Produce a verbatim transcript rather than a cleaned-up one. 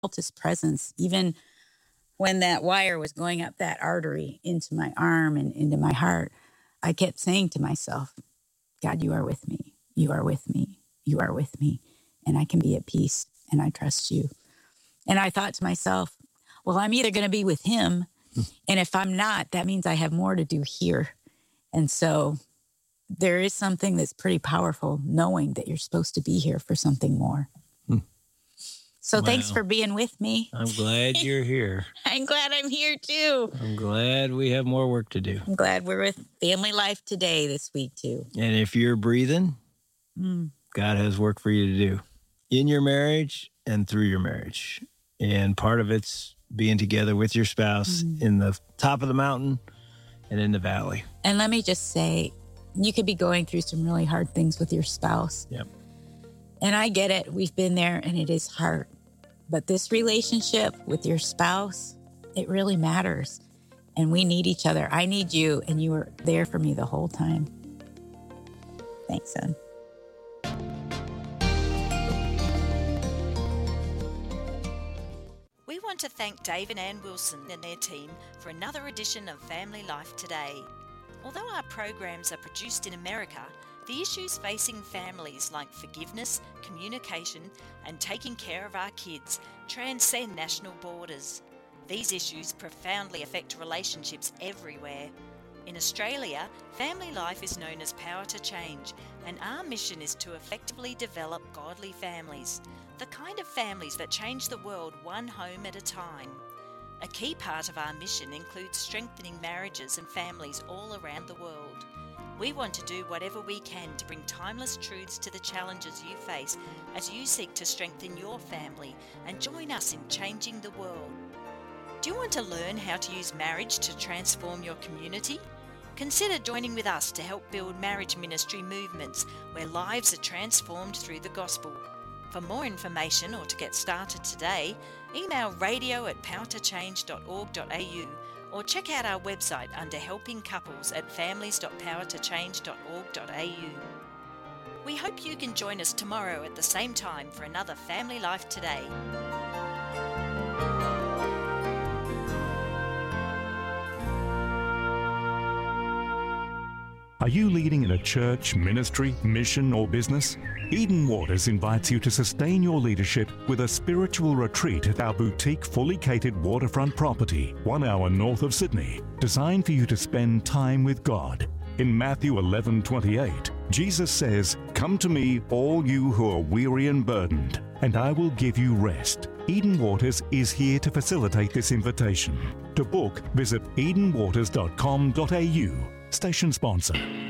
felt his presence, even when that wire was going up that artery into my arm and into my heart. I kept saying to myself, God, you are with me. You are with me. You are with me. And I can be at peace, and I trust you. And I thought to myself, well, I'm either going to be with him, and if I'm not, that means I have more to do here. And so there is something that's pretty powerful, knowing that you're supposed to be here for something more. Hmm. So wow. Thanks for being with me. I'm glad you're here. I'm glad I'm here too. I'm glad we have more work to do. I'm glad we're with Family Life Today this week too. And if you're breathing, mm. God has work for you to do in your marriage and through your marriage. And part of it's being together with your spouse mm. in the top of the mountain and in the valley. And let me just say, you could be going through some really hard things with your spouse. Yep. And I get it. We've been there, and it is hard. But this relationship with your spouse, it really matters. And we need each other. I need you, and you were there for me the whole time. Thanks, son. We want to thank Dave and Ann Wilson and their team for another edition of Family Life Today. Although our programs are produced in America, the issues facing families like forgiveness, communication, and taking care of our kids transcend national borders. These issues profoundly affect relationships everywhere. In Australia, Family Life is known as Power to Change, and our mission is to effectively develop godly families, the kind of families that change the world one home at a time. A key part of our mission includes strengthening marriages and families all around the world. We want to do whatever we can to bring timeless truths to the challenges you face as you seek to strengthen your family and join us in changing the world. Do you want to learn how to use marriage to transform your community? Consider joining with us to help build marriage ministry movements where lives are transformed through the gospel. For more information or to get started today, email radio at power to change dot org dot a u or check out our website under Helping Couples at families dot power to change dot org dot a u. We hope you can join us tomorrow at the same time for another Family Life Today. Are you leading in a church, ministry, mission, or business? Eden Waters invites you to sustain your leadership with a spiritual retreat at our boutique, fully catered waterfront property, one hour north of Sydney, designed for you to spend time with God. In Matthew eleven twenty-eight, Jesus says, "Come to me, all you who are weary and burdened, and I will give you rest." Eden Waters is here to facilitate this invitation. To book, visit eden waters dot com dot a u. Station sponsor.